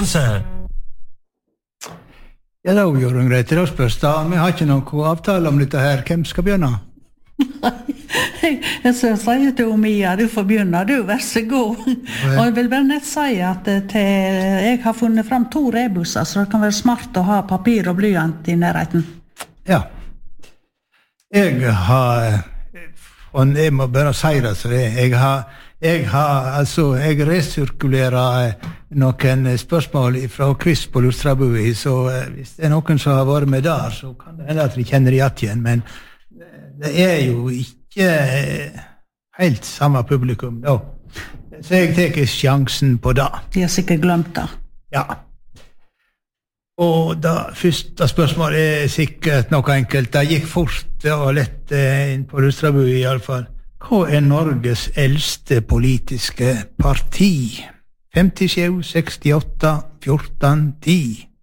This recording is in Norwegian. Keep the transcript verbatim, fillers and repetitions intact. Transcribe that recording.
Hansen. Ja, da er jo greit til å spørs da. Vi har ikke noen avtale om dette her. Hvem skal begynne? Jeg skal si til Mia, du får begynne, du, vær så god. Og jeg vil bare nett si at til, jeg har funnet frem to rebusser, så det kan være smart å ha papir og blyant i nærheten. Ja. Jeg har, og jeg må bare si det, så det, jeg har, jeg har, altså, jeg resirkulerer noen spørsmål fra quiz på Lustrabui, så hvis det er noen som har vært med der, så kan det hende at de kjenner det igjen, men det er jo ikke helt samme publikum da. Så jeg teker sjansen på det. De har sikkert glemt det. Ja. Og det første spørsmålet er sikkert noe enkelt. Det gikk fort og lett inn på Lustrabui i alle fall. Hva er Norges eldste politiske parti? femtisju, sekstiåtte, fjorten, ti